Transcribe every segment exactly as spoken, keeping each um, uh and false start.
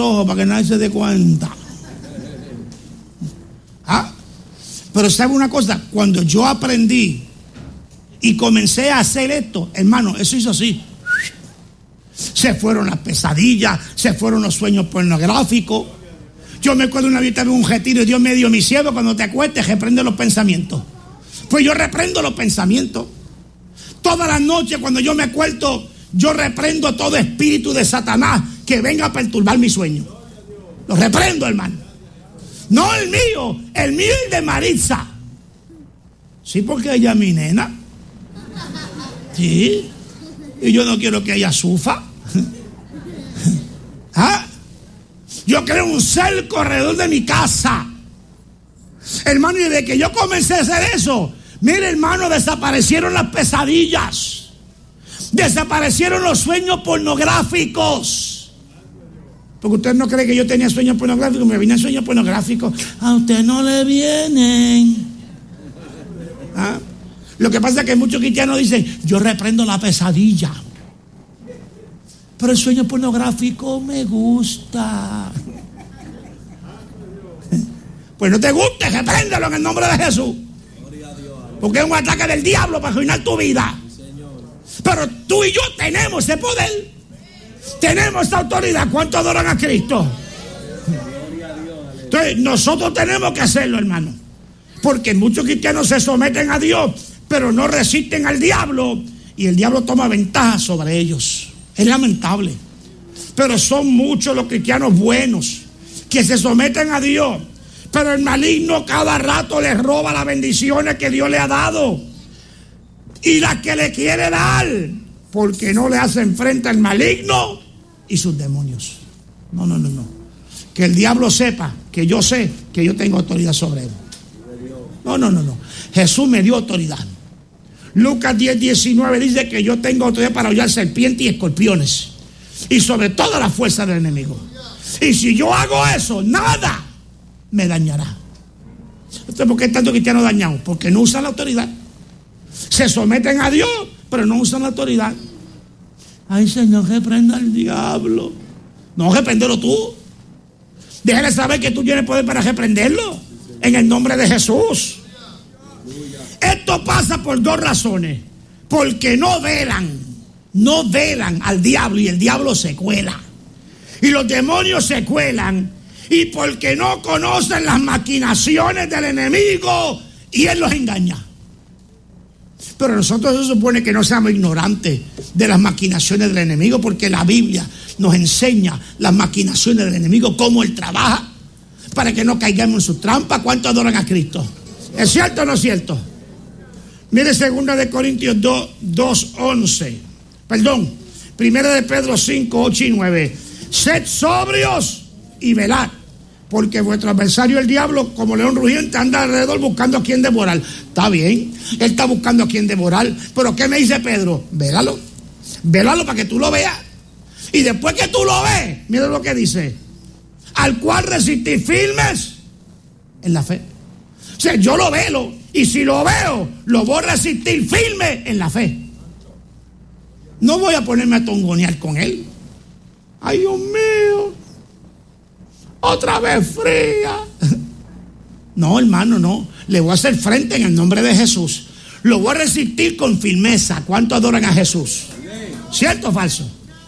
ojos para que nadie se dé cuenta. ¿Ah? Pero ¿sabe una cosa? Cuando yo aprendí y comencé a hacer esto, hermano, eso hizo así. Se fueron las pesadillas, se fueron los sueños pornográficos. Yo me acuerdo una vez en un retiro y Dios me dio mi siervo, cuando te acuestes, reprende los pensamientos. Pues yo reprendo los pensamientos. Todas las noches cuando yo me acuesto, yo reprendo todo espíritu de Satanás que venga a perturbar mi sueño. Lo reprendo, hermano. No el mío, el mío y el de Maritza. Sí, porque ella es mi nena. Sí. Y yo no quiero que ella sufra. ¿Ah? Yo creo un cerco alrededor de mi casa. Hermano, y de que yo comencé a hacer eso, mire, hermano, desaparecieron las pesadillas. Desaparecieron los sueños pornográficos. Porque usted no cree que yo tenía sueños pornográficos. Me vienen sueños pornográficos. A usted no le vienen. ¿Ah? Lo que pasa es que muchos cristianos dicen, yo reprendo la pesadilla, pero el sueño pornográfico me gusta. Pues no te guste, repréndelo en el nombre de Jesús. Porque es un ataque del diablo para arruinar tu vida. Pero tú y yo tenemos ese poder. Tenemos esa autoridad. ¿Cuántos adoran a Cristo? Entonces nosotros tenemos que hacerlo, hermano. Porque muchos cristianos se someten a Dios, pero no resisten al diablo, y el diablo toma ventaja sobre ellos. Es lamentable, pero son muchos los cristianos buenos que se someten a Dios, pero el maligno cada rato les roba las bendiciones que Dios le ha dado y las que le quiere dar, porque no le hacen frente al maligno y sus demonios. No, no, no, no. Que el diablo sepa que yo sé que yo tengo autoridad sobre él. No, no, no, no. Jesús me dio autoridad. Lucas diez, diecinueve dice que yo tengo autoridad para hollar serpientes y escorpiones y sobre toda la fuerza del enemigo. Y si yo hago eso, nada me dañará. Entonces, ¿por qué hay tantos cristianos dañados? Porque no usan la autoridad. Se someten a Dios, pero no usan la autoridad. Ay, Señor, reprenda al diablo. No, repréndelo tú. Déjale saber que tú tienes poder para reprenderlo en el nombre de Jesús. Esto pasa por dos razones. Porque no velan, no velan al diablo, y el diablo se cuela. Y los demonios se cuelan. Y porque no conocen las maquinaciones del enemigo y él los engaña. Pero nosotros se supone que no seamos ignorantes de las maquinaciones del enemigo, porque la Biblia nos enseña las maquinaciones del enemigo, cómo él trabaja, para que no caigamos en su trampa. ¿Cuántos adoran a Cristo? ¿Es cierto o no es cierto? Mire segunda de Corintios dos, once. Perdón, primera de Pedro cinco, ocho y nueve. Sed sobrios y velad, porque vuestro adversario el diablo, como león rugiente, anda alrededor buscando a quien devorar. Está bien, él está buscando a quien devorar, pero ¿qué me dice Pedro? Vélalo, vélalo para que tú lo veas. Y después que tú lo ves, mira lo que dice: al cual resistir firmes en la fe. O sea, yo lo velo, y si lo veo, lo voy a resistir firme en la fe. No voy a ponerme a tongonear con él. Ay, Dios mío, otra vez fría. No, hermano, no. Le voy a hacer frente en el nombre de Jesús. Lo voy a resistir con firmeza. ¿Cuánto adoran a Jesús? ¿Cierto o falso?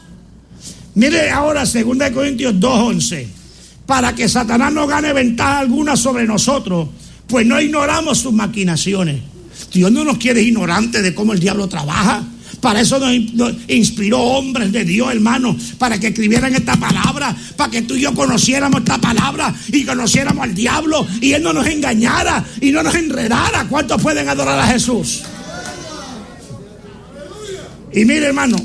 Mire ahora segunda de Corintios dos, once. Para que Satanás no gane ventaja alguna sobre nosotros, pues no ignoramos sus maquinaciones. Dios no nos quiere ignorantes de cómo el diablo trabaja. Para eso nos inspiró hombres de Dios, hermano, para que escribieran esta palabra, para que tú y yo conociéramos esta palabra y conociéramos al diablo y él no nos engañara y no nos enredara. ¿Cuántos pueden adorar a Jesús? Y mire, hermano,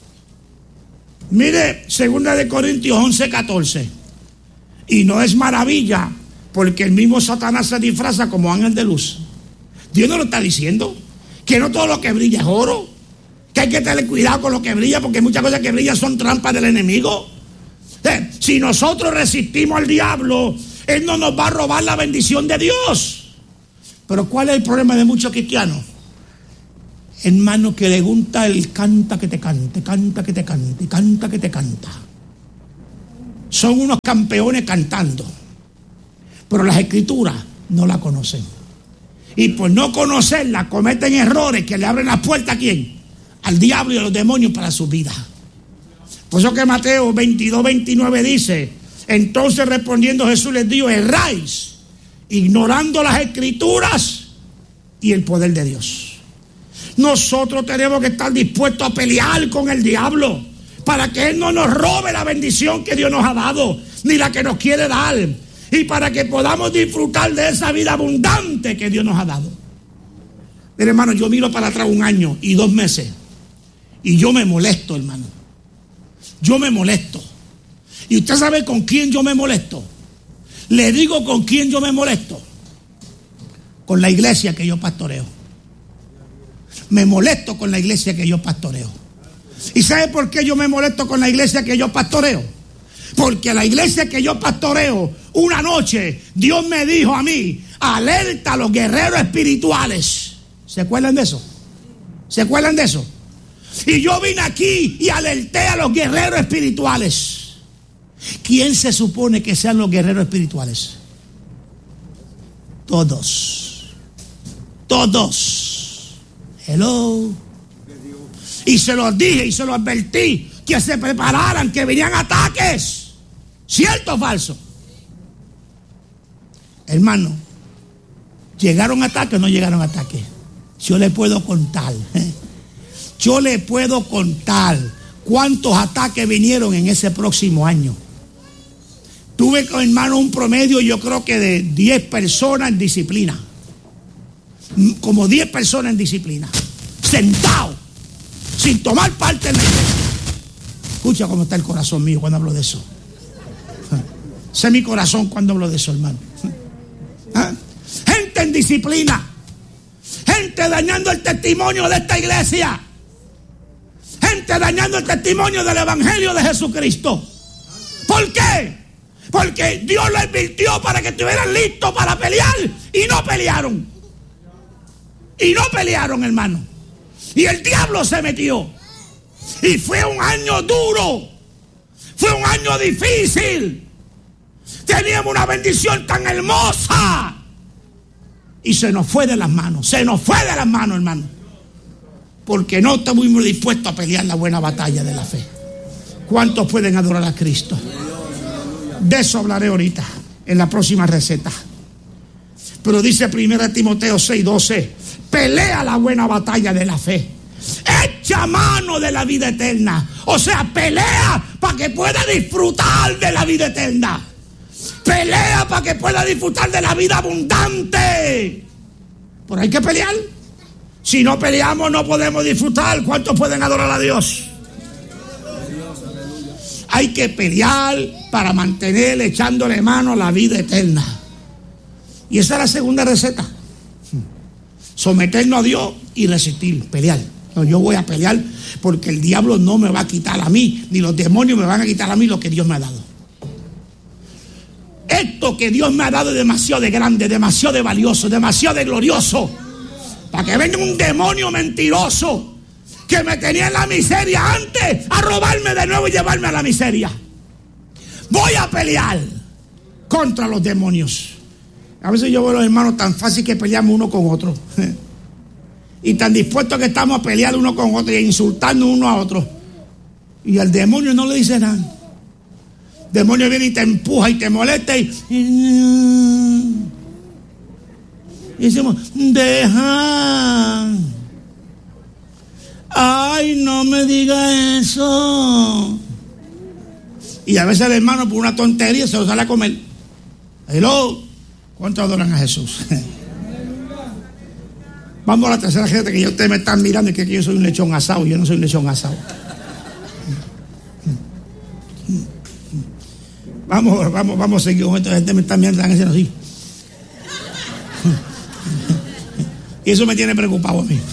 mire segunda de Corintios once, catorce. Y no es maravilla, porque el mismo Satanás se disfraza como ángel de luz. Dios no lo está diciendo, que no todo lo que brilla es oro, que hay que tener cuidado con lo que brilla, porque muchas cosas que brillan son trampas del enemigo. Eh, si nosotros resistimos al diablo, él no nos va a robar la bendición de Dios. Pero ¿cuál es el problema de muchos cristianos? Hermano, que le gusta el canta que te cante, canta que te cante, canta que te canta. son unos campeones cantando, pero las escrituras no la conocen. Y por no conocerla cometen errores que le abren la puerta ¿a quién? Al diablo y a los demonios para su vida. Por eso que Mateo veintidós, veintinueve dice: entonces respondiendo Jesús les dijo: erráis, ignorando las escrituras y el poder de Dios. Nosotros tenemos que estar dispuestos a pelear con el diablo para que él no nos robe la bendición que Dios nos ha dado, ni la que nos quiere dar, y para que podamos disfrutar de esa vida abundante que Dios nos ha dado. Mire, hermano, yo miro para atrás un año y dos meses y yo me molesto, hermano. Yo me molesto. ¿Y usted sabe con quién yo me molesto? Le digo con quién yo me molesto. Con la iglesia que yo pastoreo. Me molesto con la iglesia que yo pastoreo. ¿Y sabe por qué yo me molesto con la iglesia que yo pastoreo? Porque la iglesia que yo pastoreo, una noche Dios me dijo a mí: alerta a los guerreros espirituales. ¿Se acuerdan de eso? ¿Se acuerdan de eso? Y yo vine aquí y alerté a los guerreros espirituales. ¿Quién se supone que sean los guerreros espirituales? Todos. Todos. Hello. Y se los dije y se los advertí que se prepararan, que venían ataques. ¿Cierto o falso? Hermano, ¿llegaron ataques o no llegaron ataques? Yo le puedo contar. Yo le puedo contar cuántos ataques vinieron en ese próximo año. Tuve, hermano, un promedio, yo creo que de diez personas en disciplina. Como diez personas en disciplina. Sentados, sin tomar parte en la iglesia. Escucha cómo está el corazón mío cuando hablo de eso. Sé mi corazón cuando hablo de eso, hermano. ¿Ah? Gente en disciplina. Gente dañando el testimonio de esta iglesia. Gente dañando el testimonio del evangelio de Jesucristo. ¿Por qué? Porque Dios lo advirtió para que estuvieran listos para pelear y no pelearon. Y no pelearon, hermano. Y el diablo se metió. Y fue un año duro. Fue un año difícil. Teníamos una bendición tan hermosa. Y se nos fue de las manos. Se nos fue de las manos, hermano. Porque no estamos dispuestos a pelear la buena batalla de la fe. ¿Cuántos pueden adorar a Cristo? De eso hablaré ahorita, en la próxima receta. Pero dice primera Timoteo seis doce: pelea la buena batalla de la fe. Echa mano de la vida eterna. O sea, pelea para que pueda disfrutar de la vida eterna. Pelea para que pueda disfrutar de la vida abundante. Pero hay que pelear. Si no peleamos no podemos disfrutar. ¿Cuántos pueden adorar a Dios? Hay que pelear para mantener echándole mano a la vida eterna. Y esa es la segunda receta. Someternos a Dios y resistir, pelear. No, yo voy a pelear porque el diablo no me va a quitar a mí, ni los demonios me van a quitar a mí lo que Dios me ha dado. Esto que Dios me ha dado es demasiado de grande, demasiado de valioso, demasiado de glorioso. Para que venga un demonio mentiroso que me tenía en la miseria antes a robarme de nuevo y llevarme a la miseria. Voy a pelear contra los demonios. A veces yo veo a los hermanos tan fácil que peleamos uno con otro. Y tan dispuestos que estamos a pelear uno con otro y a insultarnos uno a otro. Y al demonio no le dice nada. El demonio viene y te empuja y te molesta y... Y decimos, deja. Ay, no me diga eso. Y a veces el hermano por una tontería se lo sale a comer. Hello. ¿Cuántos adoran a Jesús? Vamos a la tercera gente que ya ustedes me están mirando y que yo soy un lechón asado. Yo no soy un lechón asado. Vamos, vamos, vamos a seguir con esto. La gente me está mirando, están haciendo así. Y eso me tiene preocupado a mí.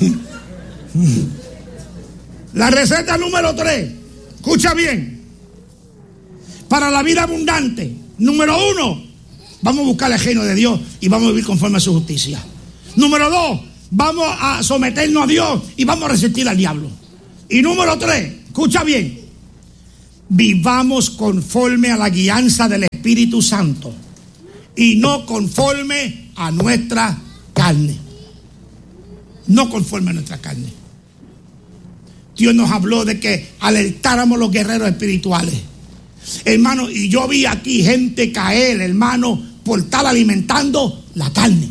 La receta número tres. Escucha bien. Para la vida abundante. Número uno. Vamos a buscar el reino de Dios y vamos a vivir conforme a su justicia. Número dos. Vamos a someternos a Dios y vamos a resistir al diablo. Y número tres. Escucha bien. vivamos conforme a la guianza del Espíritu Santo y no conforme a nuestra carne. No conforme a nuestra carne. Dios nos habló de que alertáramos los guerreros espirituales. Hermano, y yo vi aquí gente caer, hermano, por estar alimentando la carne.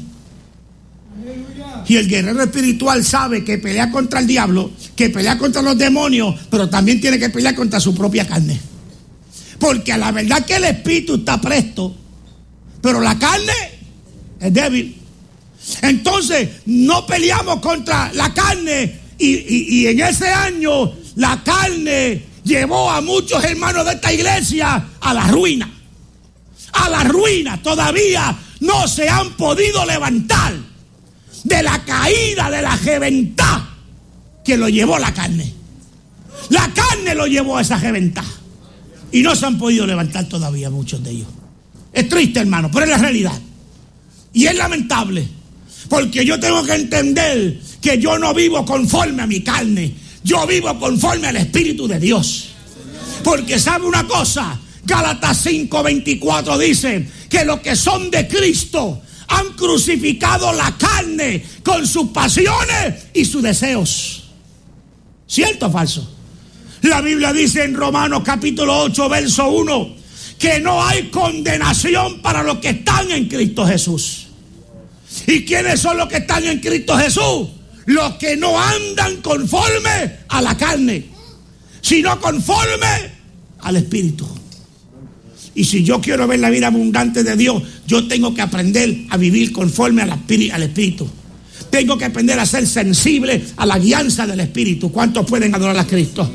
Y el guerrero espiritual sabe que pelea contra el diablo, que pelea contra los demonios, pero también tiene que pelear contra su propia carne. Porque a la verdad que el espíritu está presto, pero la carne es débil. Entonces, no peleamos contra la carne. Y, y, y en ese año, la carne llevó a muchos hermanos de esta iglesia a la ruina. A la ruina. Todavía no se han podido levantar de la caída, de la jeventad que lo llevó la carne. La carne lo llevó a esa jeventad. Y no se han podido levantar todavía muchos de ellos. Es triste, hermano, pero es la realidad. Y es lamentable. Porque yo tengo que entender que yo no vivo conforme a mi carne. Yo vivo conforme al Espíritu de Dios. Porque sabe una cosa, Gálatas cinco veinticuatro dice que los que son de Cristo han crucificado la carne con sus pasiones y sus deseos. ¿Cierto o falso? La Biblia dice en Romanos capítulo ocho verso uno que no hay condenación para los que están en Cristo Jesús. ¿Y quiénes son los que están en Cristo Jesús? Los que no andan conforme a la carne, sino conforme al Espíritu. Y si yo quiero ver la vida abundante de Dios, yo tengo que aprender a vivir conforme al Espíritu. Tengo que aprender a ser sensible a la guianza del Espíritu. ¿Cuántos pueden adorar a Cristo?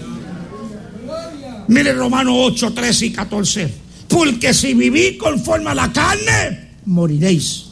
Mire Romanos ocho, trece y catorce. Porque si vivís conforme a la carne, moriréis.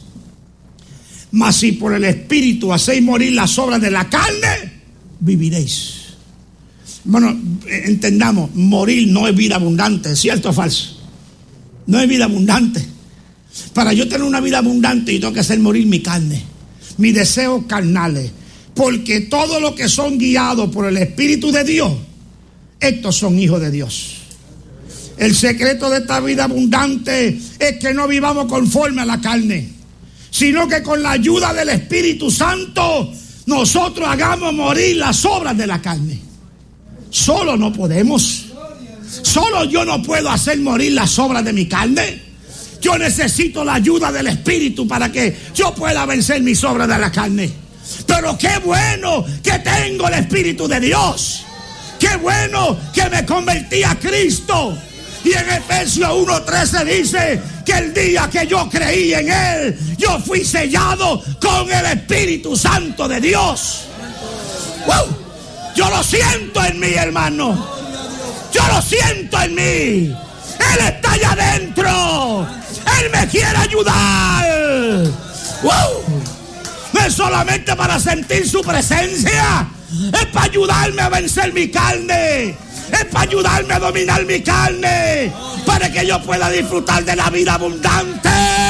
Mas si por el Espíritu hacéis morir las obras de la carne, viviréis. Bueno, entendamos, morir no es vida abundante, ¿cierto o falso? No es vida abundante. Para yo tener una vida abundante, yo tengo que hacer morir mi carne, mis deseos carnales. Porque todos los que son guiados por el Espíritu de Dios, estos son hijos de Dios. El secreto de esta vida abundante es que no vivamos conforme a la carne, sino que con la ayuda del Espíritu Santo nosotros hagamos morir las obras de la carne. Solo no podemos. Solo yo no puedo hacer morir las obras de mi carne. Yo necesito la ayuda del Espíritu para que yo pueda vencer mis obras de la carne. Pero qué bueno que tengo el Espíritu de Dios. Qué bueno que me convertí a Cristo. Y en Efesios uno trece dice que el día que yo creí en Él, yo fui sellado con el Espíritu Santo de Dios. ¡Wow! Yo lo siento en mí, hermano. Yo lo siento en mí. Él está allá adentro. Él me quiere ayudar. ¡Wow! No es solamente para sentir su presencia. Es para ayudarme a vencer mi carne. Es para ayudarme a dominar mi carne, para que yo pueda disfrutar de la vida abundante.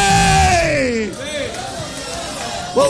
Uh.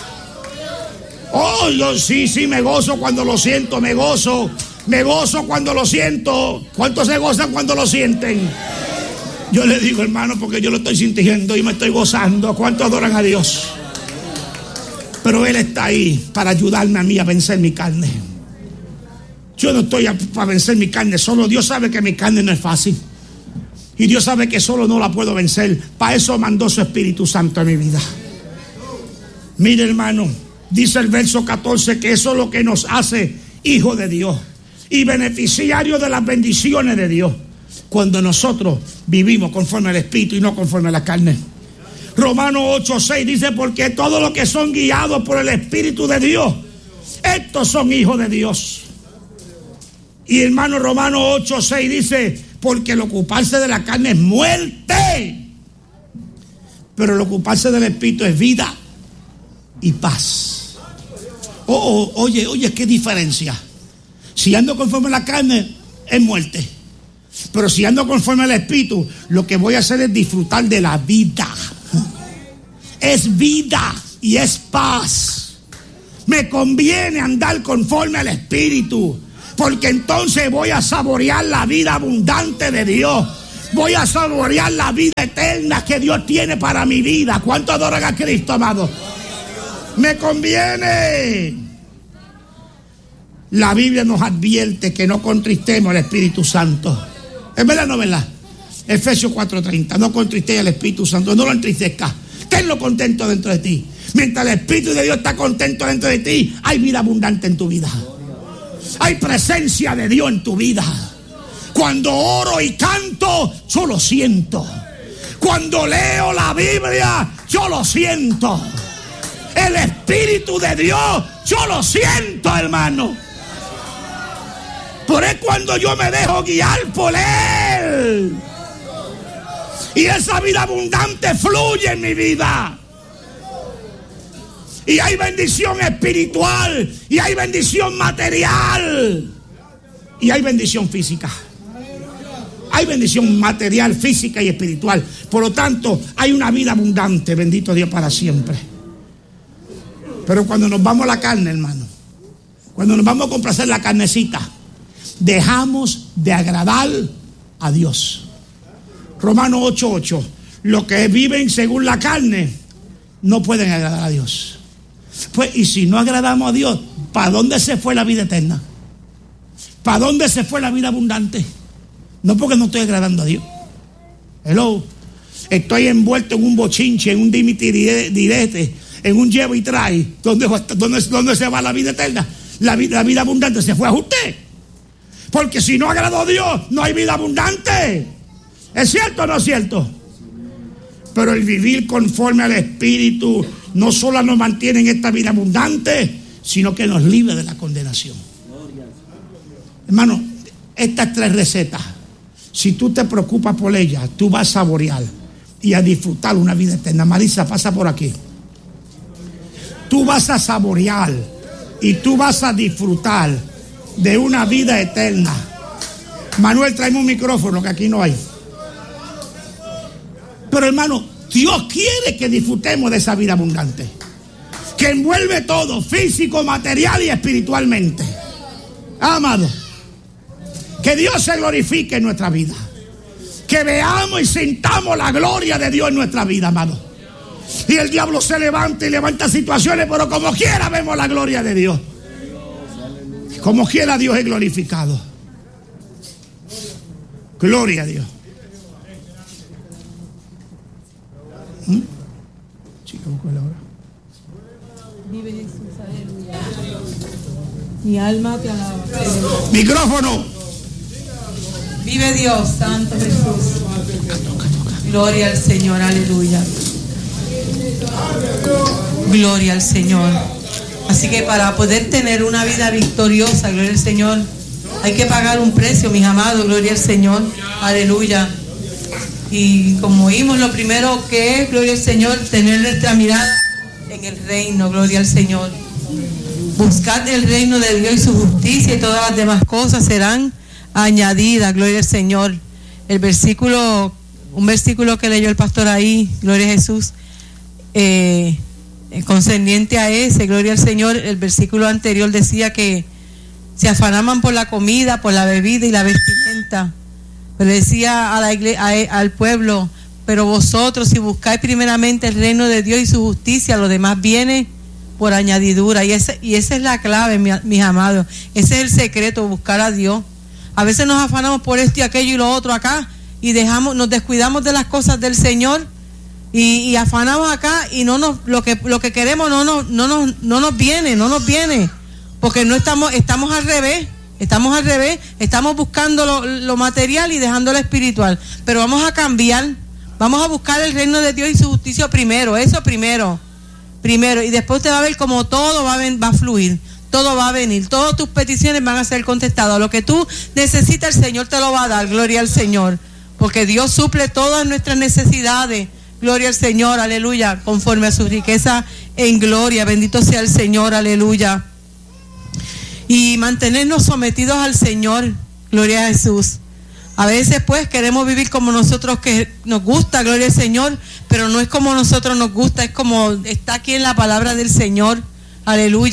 Oh, yo sí, sí, me gozo cuando lo siento, me gozo. Me gozo cuando lo siento. ¿Cuántos se gozan cuando lo sienten? Yo le digo, hermano, porque yo lo estoy sintiendo y me estoy gozando. ¿Cuántos adoran a Dios? Pero Él está ahí para ayudarme a mí a vencer mi carne. Yo no estoy para vencer mi carne. Solo Dios sabe que mi carne no es fácil. Y Dios sabe que solo no la puedo vencer. Para eso mandó su Espíritu Santo a mi vida. Mire, hermano, dice el verso catorce que eso es lo que nos hace hijos de Dios y beneficiarios de las bendiciones de Dios, cuando nosotros vivimos conforme al Espíritu y no conforme a la carne. Romanos ocho seis dice: porque todos los que son guiados por el Espíritu de Dios, estos son hijos de Dios. Y hermano, Romanos ocho seis dice: porque el ocuparse de la carne es muerte, pero el ocuparse del Espíritu es vida y paz. Oh, oh, oye, oye, qué diferencia. Si ando conforme a la carne es muerte, pero si ando conforme al Espíritu, lo que voy a hacer es disfrutar de la vida. Es vida y es paz. Me conviene andar conforme al Espíritu. porque entonces voy a saborear la vida abundante de Dios. Voy a saborear la vida eterna que Dios tiene para mi vida. ¿Cuánto adoran a Cristo, amado? Me conviene. La Biblia nos advierte que no contristemos al Espíritu Santo. ¿Es verdad o no es verdad? Efesios cuatro treinta. No contristéis al Espíritu Santo, no lo entristezcas. Tenlo contento dentro de ti. Mientras el Espíritu de Dios está contento dentro de ti, hay vida abundante en tu vida. Hay presencia de Dios en tu vida. Cuando oro y canto, yo lo siento. Cuando leo la Biblia, yo lo siento. El Espíritu de Dios, yo lo siento, hermano. Por eso cuando yo me dejo guiar por Él, y esa vida abundante fluye en mi vida. Y hay bendición espiritual, y hay bendición material, y hay bendición física. Hay bendición material, física y espiritual. Por lo tanto, hay una vida abundante, bendito Dios, para siempre. Pero cuando nos vamos a la carne, hermano, cuando nos vamos a complacer la carnecita, dejamos de agradar a Dios. Romanos ocho ocho. Los que viven según la carne no pueden agradar a Dios. Pues, y si no agradamos a Dios, ¿para dónde se fue la vida eterna? ¿Para dónde se fue la vida abundante? No, porque no estoy agradando a Dios. Hello. Estoy envuelto en un bochinche, en un dimiti direte, en un llevo y trae. ¿Dónde, dónde, dónde se va la vida eterna? La vida, la vida abundante se fue a usted. Porque si no agradó a Dios, no hay vida abundante. ¿Es cierto o no es cierto? Pero el vivir conforme al Espíritu no solo nos mantiene en esta vida abundante, sino que nos libre de la condenación. Hermano, estas tres recetas, si tú te preocupas por ellas, tú vas a saborear y a disfrutar una vida eterna. Marisa, pasa por aquí. Tú vas a saborear y tú vas a disfrutar de una vida eterna. Manuel, tráeme un micrófono que aquí no hay. Pero hermano, Dios quiere que disfrutemos de esa vida abundante, que envuelve todo, físico, material y espiritualmente. Amado, que Dios se glorifique en nuestra vida, que veamos y sintamos la gloria de Dios en nuestra vida, amado. Y el diablo se levanta y levanta situaciones, pero como quiera vemos la gloria de Dios. Como quiera Dios es glorificado. Gloria a Dios. ¿Mm? Chica, busco la hora. Vive Jesús, aleluya. Mi alma te alaba. Micrófono. Vive Dios, Santo Jesús. Gloria al Señor, aleluya. Gloria al Señor. Así que para poder tener una vida victoriosa, gloria al Señor, hay que pagar un precio, mis amados, gloria al Señor, aleluya. Y como oímos, lo primero que es, gloria al Señor, tener nuestra mirada en el reino, gloria al Señor. Buscad el reino de Dios y su justicia, y todas las demás cosas serán añadidas, gloria al Señor. El versículo, un versículo que leyó el pastor ahí, gloria a Jesús, eh, concerniente a ese, gloria al Señor, el versículo anterior decía que se afanaban por la comida, por la bebida y la vestimenta. Pero decía a la iglesia, a, al pueblo, pero vosotros si buscáis primeramente el reino de Dios y su justicia, lo demás viene por añadidura. Y, ese, y esa es la clave, mi, mis amados. Ese es el secreto, buscar a Dios. A veces nos afanamos por esto y aquello y lo otro acá, y dejamos, nos descuidamos de las cosas del Señor, y, y afanamos acá, y no nos, lo que lo que queremos no nos, no nos, no nos viene, no nos viene, porque no estamos, estamos al revés. Estamos al revés, estamos buscando lo, lo material y dejando lo espiritual. Pero vamos a cambiar, vamos a buscar el reino de Dios y su justicia primero, eso primero, primero. Y después usted va a ver cómo todo va a, ven, va a fluir, todo va a venir, todas tus peticiones van a ser contestadas. Lo que tú necesitas, el Señor te lo va a dar, gloria al Señor. Porque Dios suple todas nuestras necesidades, gloria al Señor, aleluya, conforme a su riqueza en gloria, bendito sea el Señor, aleluya. Y mantenernos sometidos al Señor, gloria a Jesús. A veces pues queremos vivir como nosotros que nos gusta, gloria al Señor, pero no es como nosotros nos gusta, es como está aquí en la palabra del Señor, aleluya.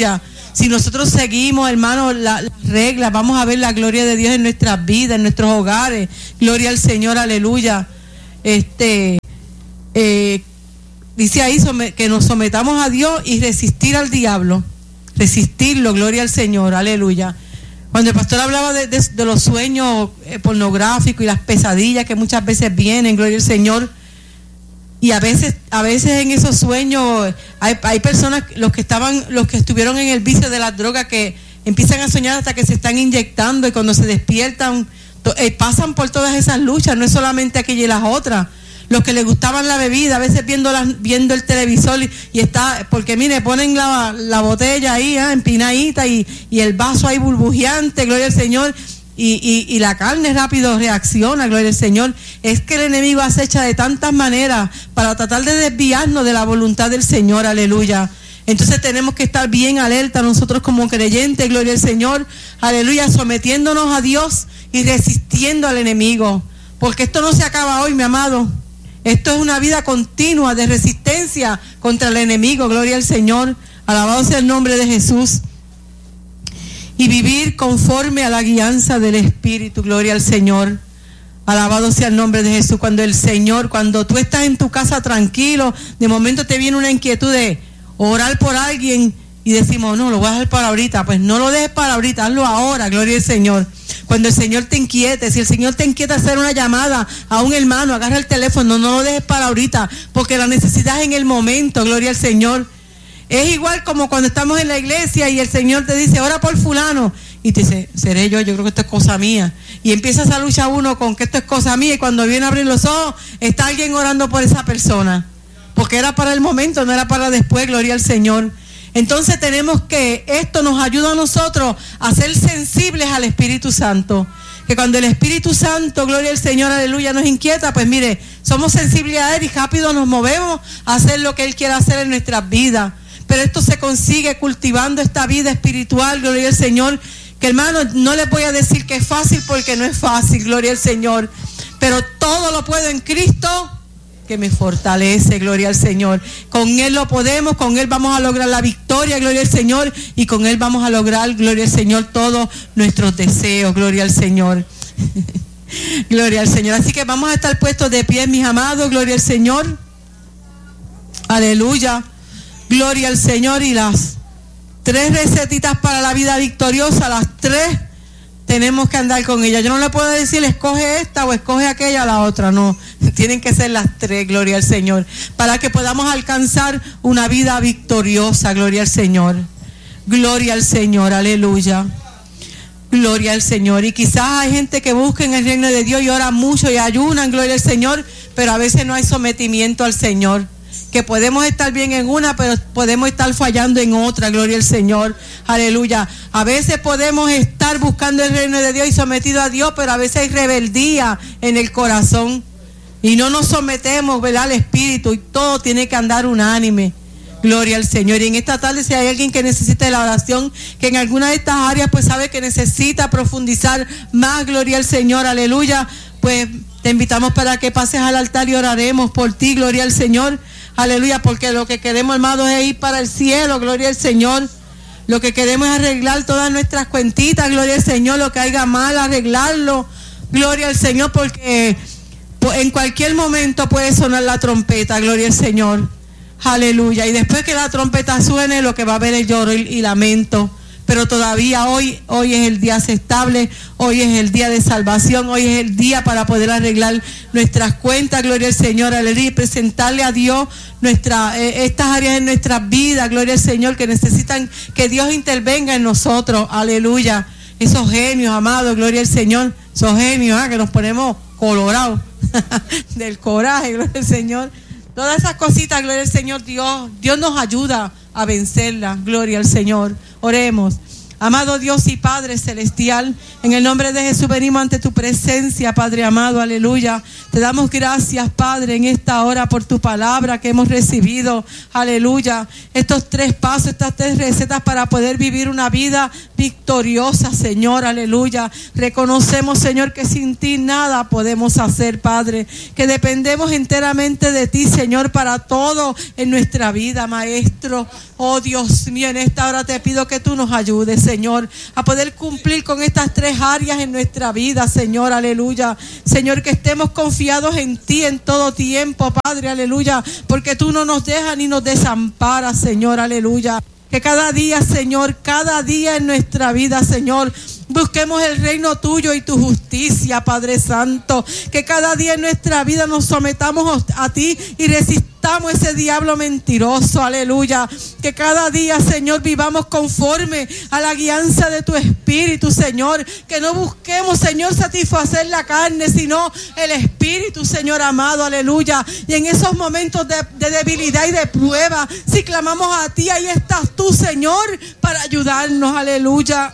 Si nosotros seguimos, hermanos, las la reglas, vamos a ver la gloria de Dios en nuestras vidas, en nuestros hogares. Gloria al Señor, aleluya. Este, eh, dice ahí que nos sometamos a Dios y resistir al diablo. Resistirlo, gloria al Señor, aleluya. Cuando el pastor hablaba de, de, de los sueños eh, pornográficos y las pesadillas que muchas veces vienen, gloria al Señor. Y a veces, a veces en esos sueños hay, hay personas, los que estaban, los que estuvieron en el vicio de las drogas, que empiezan a soñar hasta que se están inyectando, y cuando se despiertan to, eh, pasan por todas esas luchas. No es solamente aquella y las otras. Los que les gustaban la bebida, a veces viendo la, viendo el televisor y, y está, porque mire, ponen la, la botella ahí, ¿eh? empinadita y, y el vaso ahí burbujeante, gloria al Señor. Y, y, y la carne rápido reacciona, gloria al Señor. Es que el enemigo acecha de tantas maneras para tratar de desviarnos de la voluntad del Señor, aleluya. Entonces tenemos que estar bien alerta nosotros como creyentes, gloria al Señor, aleluya, sometiéndonos a Dios y resistiendo al enemigo, porque esto no se acaba hoy, mi amado. Esto es una vida continua de resistencia contra el enemigo, gloria al Señor, alabado sea el nombre de Jesús. Y vivir conforme a la guianza del Espíritu, gloria al Señor. Alabado sea el nombre de Jesús. Cuando el Señor, cuando tú estás en tu casa tranquilo, de momento te viene una inquietud de orar por alguien y decimos, no, lo voy a dejar para ahorita. Pues no lo dejes para ahorita, hazlo ahora, gloria al Señor. Cuando el Señor te inquiete, si el Señor te inquieta hacer una llamada a un hermano, agarra el teléfono, no lo dejes para ahorita, porque la necesidad es en el momento, gloria al Señor. Es igual como cuando estamos en la iglesia y el Señor te dice, ora por fulano. Y te dice, seré yo, yo creo que esto es cosa mía. Y empieza esa lucha uno con que esto es cosa mía. Y cuando viene a abrir los ojos, está alguien orando por esa persona. Porque era para el momento, no era para después, gloria al Señor. Entonces tenemos que, esto nos ayuda a nosotros a ser sensibles al Espíritu Santo. Que cuando el Espíritu Santo, gloria al Señor, aleluya, nos inquieta, pues mire, somos sensibles a Él y rápido nos movemos a hacer lo que Él quiere hacer en nuestras vidas. Pero esto se consigue cultivando esta vida espiritual, gloria al Señor, que hermano, no les voy a decir que es fácil porque no es fácil, gloria al Señor, pero todo lo puedo en Cristo que me fortalece, gloria al Señor. Con Él lo podemos, con Él vamos a lograr la victoria, gloria al Señor, y con Él vamos a lograr, gloria al Señor, todos nuestros deseos, gloria al Señor. Gloria al Señor. Así que vamos a estar puestos de pie, mis amados, gloria al Señor. Aleluya. Gloria al Señor. Y las tres recetitas para la vida victoriosa, las tres tenemos que andar con ellas. Yo no le puedo decir escoge esta o escoge aquella o la otra, no. Tienen que ser las tres, gloria al Señor, para que podamos alcanzar una vida victoriosa, gloria al Señor. Gloria al Señor, aleluya. Gloria al Señor. Y quizás hay gente que busca en el reino de Dios y ora mucho y ayunan, gloria al Señor, pero a veces no hay sometimiento al Señor. Que podemos estar bien en una, pero podemos estar fallando en otra, gloria al Señor, aleluya. A veces podemos estar buscando el reino de Dios y sometido a Dios, pero a veces hay rebeldía en el corazón y no nos sometemos, ¿verdad?, al Espíritu, y todo tiene que andar unánime, gloria al Señor. Y en esta tarde, si hay alguien que necesita de la oración, que en alguna de estas áreas pues sabe que necesita profundizar más, gloria al Señor, aleluya, pues te invitamos para que pases al altar y oraremos por ti, gloria al Señor. Aleluya, porque lo que queremos, hermanos, es ir para el cielo, gloria al Señor. Lo que queremos es arreglar todas nuestras cuentitas, gloria al Señor. Lo que haya mal, arreglarlo, gloria al Señor, porque en cualquier momento puede sonar la trompeta, gloria al Señor. Aleluya. Y después que la trompeta suene, lo que va a haber es lloro y, y lamento. Pero todavía hoy, hoy es el día aceptable, hoy es el día de salvación, hoy es el día para poder arreglar nuestras cuentas, gloria al Señor, aleluya, y presentarle a Dios nuestra, eh, estas áreas en nuestras vidas, gloria al Señor, que necesitan que Dios intervenga en nosotros, aleluya. Esos genios, amados, gloria al Señor, esos genios, ¿eh? Que nos ponemos colorados del coraje, gloria al Señor. Todas esas cositas, gloria al Señor, Dios, Dios nos ayuda a vencerlas, gloria al Señor. Oremos. Amado Dios y Padre celestial, en el nombre de Jesús venimos ante tu presencia, Padre amado, aleluya. Te damos gracias, Padre, en esta hora por tu palabra que hemos recibido, aleluya. Estos tres pasos, estas tres recetas para poder vivir una vida victoriosa, Señor, aleluya. Reconocemos, Señor, que sin ti nada podemos hacer, Padre, que dependemos enteramente de ti, Señor, para todo en nuestra vida, Maestro. Oh Dios mío, en esta hora te pido que tú nos ayudes, Señor, a poder cumplir con estas tres áreas en nuestra vida, Señor, aleluya. Señor, que estemos confiados en ti en todo tiempo, Padre, aleluya, porque tú no nos dejas ni nos desamparas, Señor, aleluya. Que cada día, Señor, cada día en nuestra vida, Señor, busquemos el reino tuyo y tu justicia, Padre Santo. Que cada día en nuestra vida nos sometamos a ti y resistamos ese diablo mentiroso, aleluya. Que cada día, Señor, vivamos conforme a la guianza de tu Espíritu, Señor. Que no busquemos, Señor, satisfacer la carne, sino el Espíritu, Señor amado, aleluya. Y en esos momentos de, de debilidad y de prueba, si clamamos a ti, ahí estás tú, Señor, para ayudarnos, aleluya.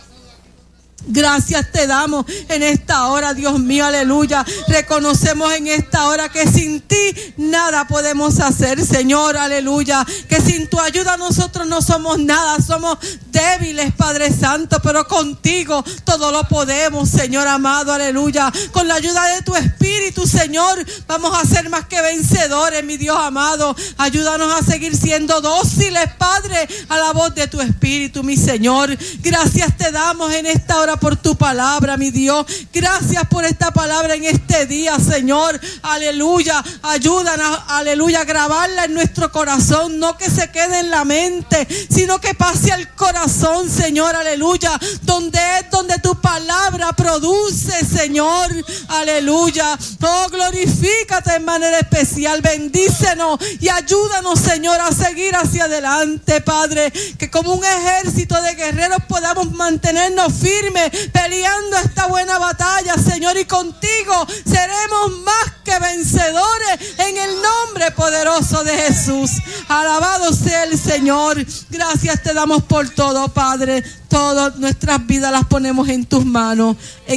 Gracias te damos en esta hora, Dios mío, aleluya. Reconocemos en esta hora que sin ti nada podemos hacer, Señor, aleluya. Que sin tu ayuda nosotros no somos nada, somos débiles, Padre Santo, pero contigo todo lo podemos, Señor amado, aleluya. Con la ayuda de tu Espíritu, Señor, vamos a ser más que vencedores, mi Dios amado. Ayúdanos a seguir siendo dóciles, Padre, a la voz de tu Espíritu, mi Señor. Gracias te damos en esta hora por tu palabra, mi Dios. Gracias por esta palabra en este día, Señor, aleluya. Ayúdanos, aleluya, a grabarla en nuestro corazón, no que se quede en la mente, sino que pase al corazón, Señor, aleluya, donde es donde tu palabra produce, Señor, aleluya. Oh, glorifícate en manera especial, bendícenos y ayúdanos, Señor, a seguir hacia adelante, Padre, que como un ejército de guerreros podamos mantenernos firmes peleando esta buena batalla, Señor, y contigo seremos más que vencedores en el nombre poderoso de Jesús. Alabado sea el Señor. Gracias te damos por todo, Padre. Todas nuestras vidas las ponemos en tus manos. En